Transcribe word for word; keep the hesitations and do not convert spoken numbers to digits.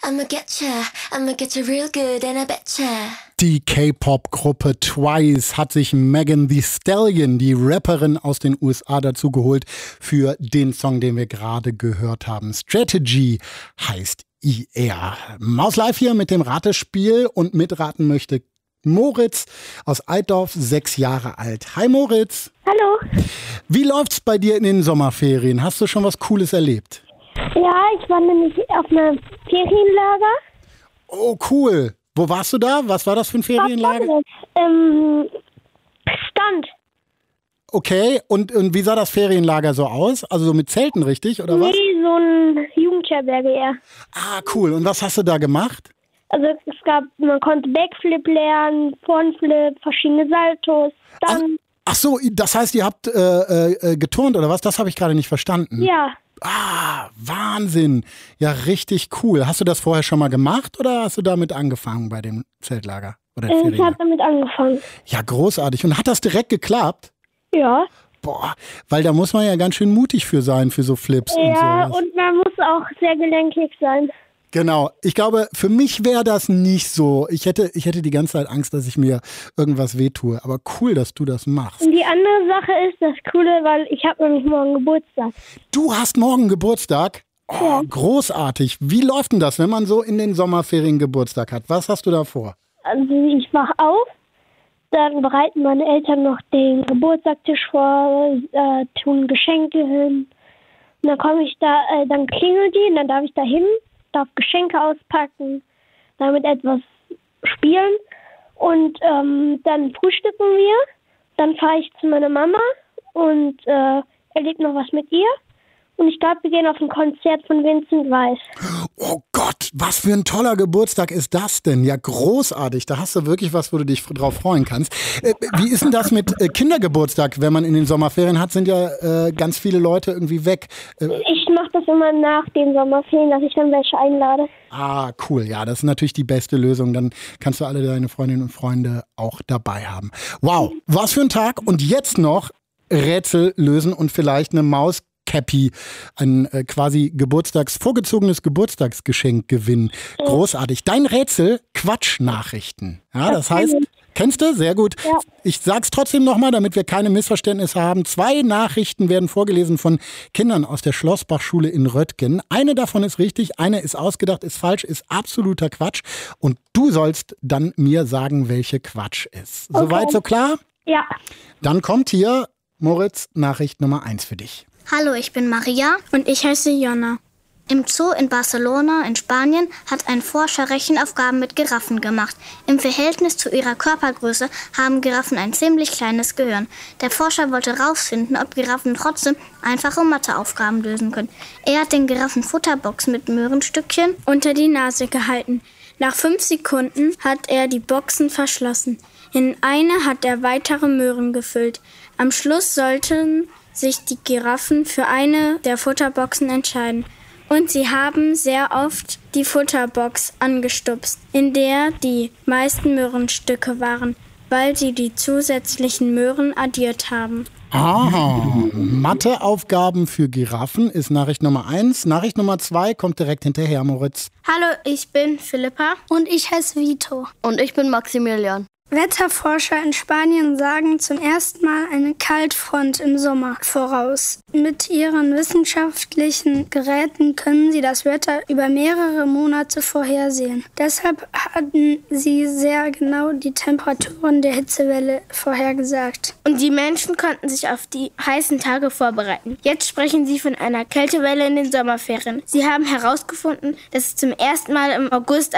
I'ma getcha, I'ma getcha real good and I betcha. Die K-Pop-Gruppe Twice hat sich Megan Thee Stallion, die Rapperin aus den U S A, dazu geholt für den Song, den wir gerade gehört haben. Strategy heißt er. Maus Live hier mit dem Ratespiel und mitraten möchte Moritz aus Altdorf, sechs Jahre alt. Hi Moritz. Hallo. Wie läuft's bei dir in den Sommerferien? Hast du schon was Cooles erlebt? Ja, ich war nämlich auf einem Ferienlager. Oh, cool. Wo warst du da? Was war das für ein Ferienlager? Ähm, Stand. Okay, und, und wie sah das Ferienlager so aus? Also so mit Zelten, richtig, oder was? Nee, so ein Jugendherberge eher. Ah, cool. Und was hast du da gemacht? Also es gab, man konnte Backflip lernen, Frontflip, verschiedene Saltos. Dann, Ach, ach so, das heißt, ihr habt äh, äh, geturnt oder was? Das habe ich gerade nicht verstanden. ja, Ah, Wahnsinn. Ja, richtig cool. Hast du das vorher schon mal gemacht oder hast du damit angefangen bei dem Zeltlager? Oder ich Ferienlager? habe damit angefangen. Ja, großartig. Und hat das direkt geklappt? Ja. Boah, weil da muss man ja ganz schön mutig für sein, für so Flips und Ja, sowas. und man muss auch sehr gelenkig sein. Genau. Ich glaube, für mich wäre das nicht so. Ich hätte, ich hätte die ganze Zeit Angst, dass ich mir irgendwas wehtue. Aber cool, dass du das machst. Und die andere Sache ist, das Coole, weil ich habe nämlich morgen Geburtstag. Du hast morgen Geburtstag? Oh, Ja. großartig. Wie läuft denn das, wenn man so in den Sommerferien Geburtstag hat? Was hast du da vor? Also ich wach auf, dann bereiten meine Eltern noch den Geburtstagstisch vor, äh, tun Geschenke hin. Und dann komme ich da, äh, dann klingelt die und dann darf ich da hin, darf Geschenke auspacken, damit etwas spielen. Und ähm, dann frühstücken wir. Dann fahre ich zu meiner Mama und äh, erlebe noch was mit ihr. Und ich glaube, wir gehen auf ein Konzert von Vincent Weiss. Oh Gott, was für ein toller Geburtstag ist das denn? Ja, großartig. Da hast du wirklich was, wo du dich drauf freuen kannst. Äh, wie ist denn das mit äh, Kindergeburtstag? Wenn man in den Sommerferien hat, sind ja äh, ganz viele Leute irgendwie weg. Äh, Ich mache das immer nach den Sommerferien, dass ich dann welche einlade. ah, cool. Ja, das ist natürlich die beste Lösung. Dann kannst du alle deine Freundinnen und Freunde auch dabei haben. Wow, was für ein Tag. Und jetzt noch Rätsel lösen und vielleicht eine Maus Cappy, ein äh, quasi Geburtstags, vorgezogenes Geburtstagsgeschenk gewinnen. Großartig. Dein Rätsel, Quatschnachrichten. Ja, das heißt, kennst du? Sehr gut. Ja. Ich sag's trotzdem nochmal, damit wir keine Missverständnisse haben. Zwei Nachrichten werden vorgelesen von Kindern aus der Schlossbachschule in Röttgen. Eine davon ist richtig, eine ist ausgedacht, ist falsch, ist absoluter Quatsch. Und du sollst dann mir sagen, welche Quatsch ist. Okay. Soweit, so klar? Ja. Dann kommt hier, Moritz, Nachricht Nummer eins für dich. Hallo, ich bin Maria. Und ich heiße Jonna. Im Zoo in Barcelona in Spanien hat ein Forscher Rechenaufgaben mit Giraffen gemacht. Im Verhältnis zu ihrer Körpergröße haben Giraffen ein ziemlich kleines Gehirn. Der Forscher wollte herausfinden, ob Giraffen trotzdem einfache Matheaufgaben lösen können. Er hat den Giraffen Futterbox mit Möhrenstückchen Unter die Nase gehalten. Nach fünf Sekunden hat er die Boxen verschlossen. In eine hat er weitere Möhren gefüllt. Am Schluss sollten sich die Giraffen für eine der Futterboxen entscheiden. Und sie haben sehr oft die Futterbox angestupst, in der die meisten Möhrenstücke waren, weil sie die zusätzlichen Möhren addiert haben. Aha, Matheaufgaben für Giraffen ist Nachricht Nummer eins. Nachricht Nummer zwei kommt direkt hinterher, Moritz. Hallo, ich bin Philippa. Und ich heiße Vito. Und ich bin Maximilian. Wetterforscher in Spanien sagen zum ersten Mal eine Kaltfront im Sommer voraus. Mit ihren wissenschaftlichen Geräten können sie das Wetter über mehrere Monate vorhersehen. Deshalb hatten sie sehr genau die Temperaturen der Hitzewelle vorhergesagt. Und die Menschen konnten sich auf die heißen Tage vorbereiten. Jetzt sprechen sie von einer Kältewelle in den Sommerferien. Sie haben herausgefunden, dass es zum ersten Mal im August